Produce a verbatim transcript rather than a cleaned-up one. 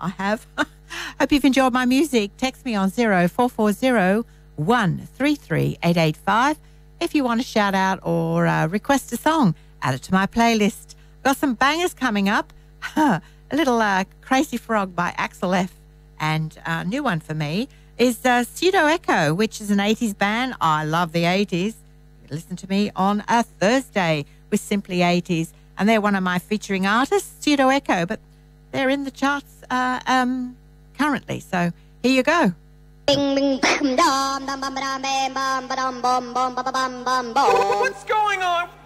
I have. Hope you've enjoyed my music. Text me on zero four four zero one three three eight eight five if you want to shout out or uh, request a song. Add it to my playlist. Got some bangers coming up. A little uh, Crazy Frog by Axel F. And a new one for me is uh, Pseudo Echo, which is an eighties band. I love the eighties. Listen to me on a Thursday with Simply eighties. And they're one of my featuring artists, Pseudo Echo, but they're in the charts uh, um, currently. So here you go. What's going on?